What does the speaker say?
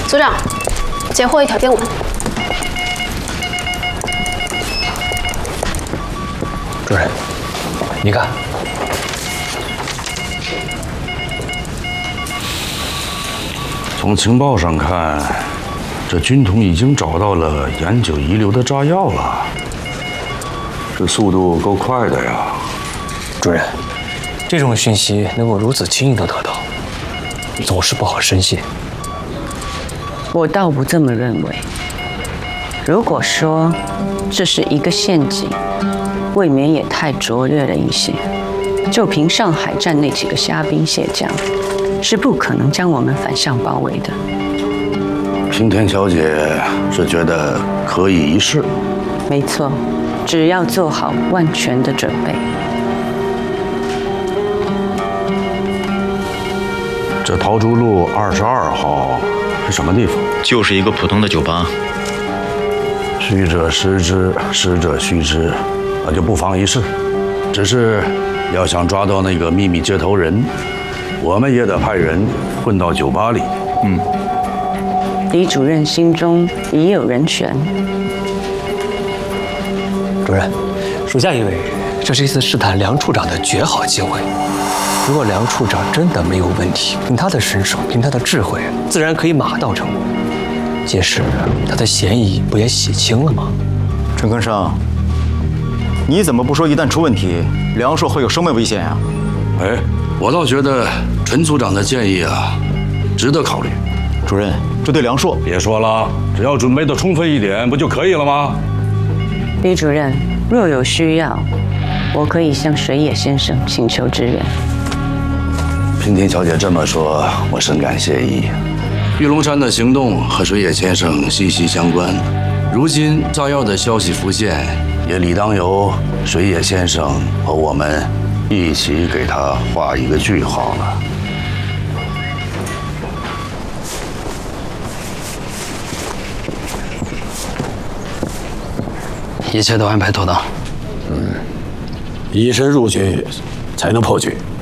组长，截获一条电文。 主任，你看， 从情报上看，这军统已经找到了研究遗留的炸药了。这速度够快的呀！ 主任，这种讯息能够如此轻易地得到，总是不好深信。 我倒不这么认为。如果说这是一个陷阱，未免也太拙劣了一些。就凭上海站那几个虾兵蟹将，是不可能将我们反向包围的。 平田小姐是觉得可以一试？ 没错，只要做好万全的准备。 这桃竹路22号是什么地方？ 就是一个普通的酒吧。 虚者实之，实者虚之，那就不妨一试。只是要想抓到那个秘密接头人，我们也得派人混到酒吧里。 李主任心中已有人选。 主任，属下以为这是一次试探梁处长的绝好机会。如果梁处长真的没有问题，凭他的身手，凭他的智慧，自然可以马到成功。届时他的嫌疑不也洗清了吗？ 陈根生，你怎么不说一旦出问题，梁硕会有生命危险呀？ 哎，我倒觉得陈组长的建议啊，值得考虑。 主任，这对梁硕…… 别说了，只要准备的充分一点，不就可以了吗？ 李主任，若有需要，我可以向水野先生请求支援。 平田小姐这么说，我深感谢意。玉龙山的行动和水野先生息息相关，如今炸药的消息浮现，也理当由水野先生和我们一起给他画一个句号了。 一切都安排妥当。 以身入局，才能破局。